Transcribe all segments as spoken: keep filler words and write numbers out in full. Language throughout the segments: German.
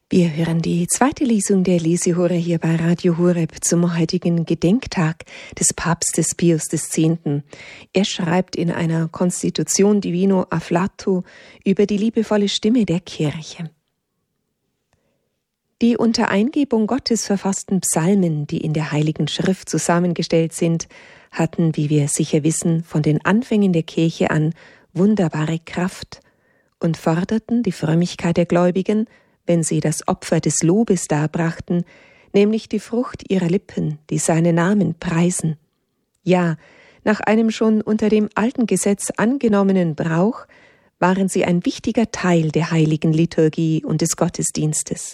Wir hören die zweite Lesung der Lesehure hier bei Radio Horeb zum heutigen Gedenktag des Papstes Pius X. Er schreibt in einer Constitution Divino Afflato über die liebevolle Stimme der Kirche. Die unter Eingebung Gottes verfassten Psalmen, die in der Heiligen Schrift zusammengestellt sind, hatten, wie wir sicher wissen, von den Anfängen der Kirche an wunderbare Kraft und forderten die Frömmigkeit der Gläubigen, wenn sie das Opfer des Lobes darbrachten, nämlich die Frucht ihrer Lippen, die seinen Namen preisen. Ja, nach einem schon unter dem alten Gesetz angenommenen Brauch waren sie ein wichtiger Teil der heiligen Liturgie und des Gottesdienstes.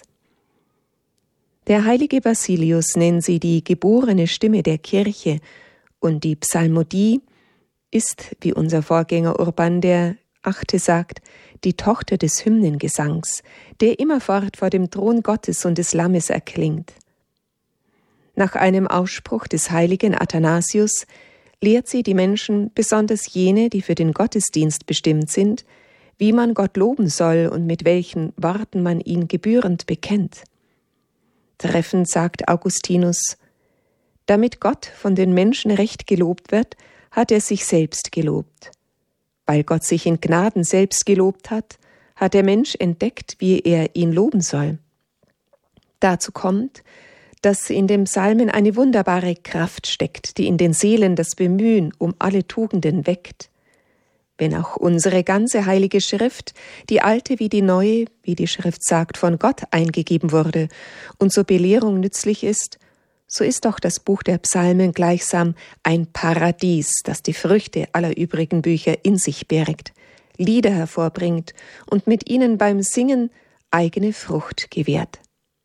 Der heilige Basilius nennt sie die geborene Stimme der Kirche, und die Psalmodie ist, wie unser Vorgänger Urban der Achte sagt, die Tochter des Hymnengesangs, der immerfort vor dem Thron Gottes und des Lammes erklingt. Nach einem Ausspruch des heiligen Athanasius lehrt sie die Menschen, besonders jene, die für den Gottesdienst bestimmt sind, wie man Gott loben soll und mit welchen Worten man ihn gebührend bekennt. Treffend sagt Augustinus: Damit Gott von den Menschen recht gelobt wird, hat er sich selbst gelobt. Weil Gott sich in Gnaden selbst gelobt hat, hat der Mensch entdeckt, wie er ihn loben soll. Dazu kommt, dass in dem Psalmen eine wunderbare Kraft steckt, die in den Seelen das Bemühen um alle Tugenden weckt. Wenn auch unsere ganze heilige Schrift, die alte wie die neue, wie die Schrift sagt, von Gott eingegeben wurde und zur Belehrung nützlich ist, so ist auch das Buch der Psalmen gleichsam ein Paradies, das die Früchte aller übrigen Bücher in sich birgt, Lieder hervorbringt und mit ihnen beim Singen eigene Frucht gewährt.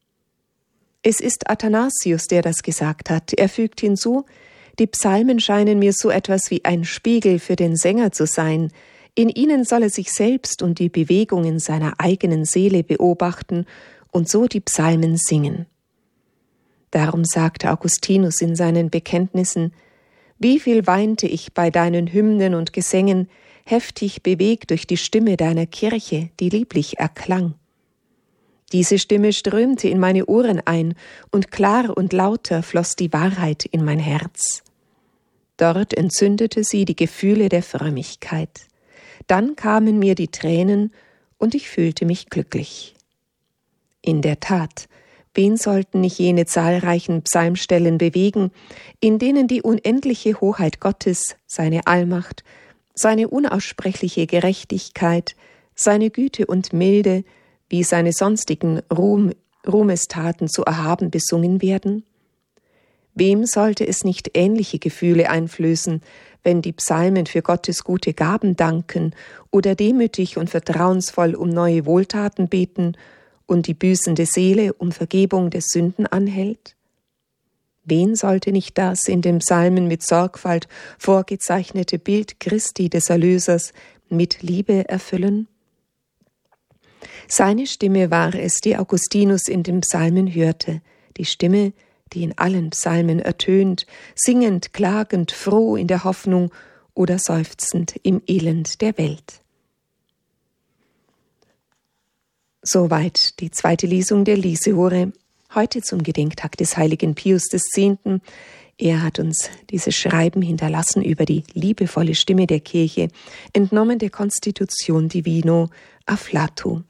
Es ist Athanasius, der das gesagt hat. Er fügt hinzu: Die Psalmen scheinen mir so etwas wie ein Spiegel für den Sänger zu sein. In ihnen soll er sich selbst und die Bewegungen seiner eigenen Seele beobachten und so die Psalmen singen. Darum sagte Augustinus in seinen Bekenntnissen: Wie viel weinte ich bei deinen Hymnen und Gesängen, heftig bewegt durch die Stimme deiner Kirche, die lieblich erklang. Diese Stimme strömte in meine Ohren ein, und klar und lauter floss die Wahrheit in mein Herz. Dort entzündete sie die Gefühle der Frömmigkeit. Dann kamen mir die Tränen, und ich fühlte mich glücklich. In der Tat, wen sollten nicht jene zahlreichen Psalmstellen bewegen, in denen die unendliche Hoheit Gottes, seine Allmacht, seine unaussprechliche Gerechtigkeit, seine Güte und Milde, wie seine sonstigen Ruhm, Ruhmestaten zu erhaben besungen werden? Wem sollte es nicht ähnliche Gefühle einflößen, wenn die Psalmen für Gottes gute Gaben danken oder demütig und vertrauensvoll um neue Wohltaten beten und die büßende Seele um Vergebung der Sünden anhält? Wen sollte nicht das in den Psalmen mit Sorgfalt vorgezeichnete Bild Christi des Erlösers mit Liebe erfüllen? Seine Stimme war es, die Augustinus in den Psalmen hörte, die Stimme, die in allen Psalmen ertönt, singend, klagend, froh in der Hoffnung oder seufzend im Elend der Welt. Soweit die zweite Lesung der Lesehure, heute zum Gedenktag des heiligen Pius X. Er hat uns dieses Schreiben hinterlassen über die liebevolle Stimme der Kirche, entnommen der Constitution Divino Afflato.